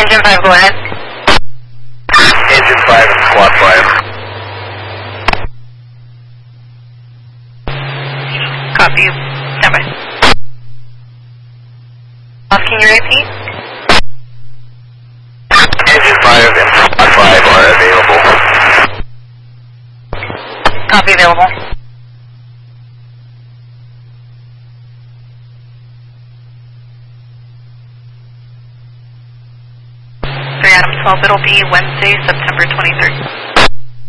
Engine 5, go ahead. Engine 5 and squad 5. Copy. Stand by. Can you repeat? Engine 5 and squad 5 are available. Copy, available. Adam 12, it'll be Wednesday, September 23rd.